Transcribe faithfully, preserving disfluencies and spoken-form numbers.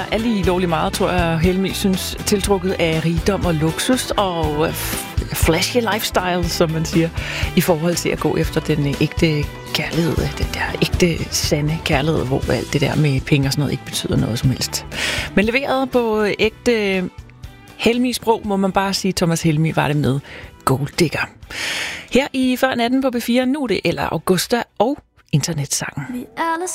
Er lige lovlig meget, tror jeg, Helmi synes, tiltrukket af rigdom og luksus og uh, flashy lifestyle, som man siger, i forhold til at gå efter den uh, ægte kærlighed, den der ægte, sande kærlighed, hvor alt det der med penge og sådan noget ikke betyder noget som helst. Men leveret på ægte Helmi-sprog, må man bare sige, Thomas Helmi var det med Gold Digger. Her i Før natten på B fire, nu er det Ella Augusta og internetsangen.